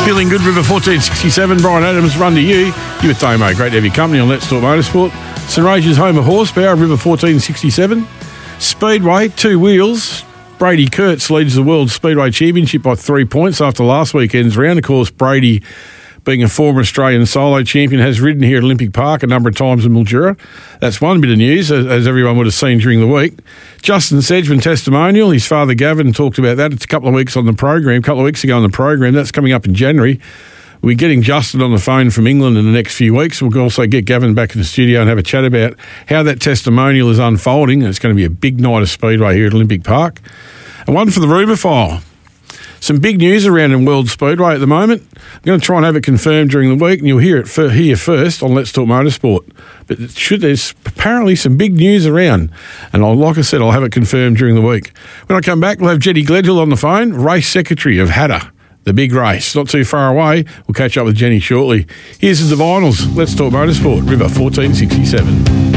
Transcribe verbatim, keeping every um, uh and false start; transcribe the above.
Feeling good, River fourteen sixty-seven. Brian Adams, run to you. You with Damo. Great to have your company on Let's Talk Motorsport. St Rage's home of horsepower, River fourteen sixty-seven. Speedway, two wheels. Brady Kurtz leads the World Speedway Championship by three points after last weekend's round. Of course, Brady, being a former Australian solo champion, has ridden here at Olympic Park a number of times in Mildura. That's one bit of news, as everyone would have seen during the week. Justin Sedgman testimonial. His father Gavin talked about that. It's a couple of weeks on the program, a couple of weeks ago on the program. That's coming up in January. We're getting Justin on the phone from England in the next few weeks. We'll also get Gavin back in the studio and have a chat about how that testimonial is unfolding. It's going to be a big night of Speedway here at Olympic Park. And one for the rumour file. Some big news around in World Speedway at the moment. I'm going to try and have it confirmed during the week, and you'll hear it for, here first on Let's Talk Motorsport. But it should, there's apparently some big news around, and I'll, like I said, I'll have it confirmed during the week. When I come back, we'll have Jetty Gledhill on the phone, race secretary of Hatta, the big race. Not too far away. We'll catch up with Jenny shortly. Here's the Divinals. Let's Talk Motorsport, River fourteen sixty-seven.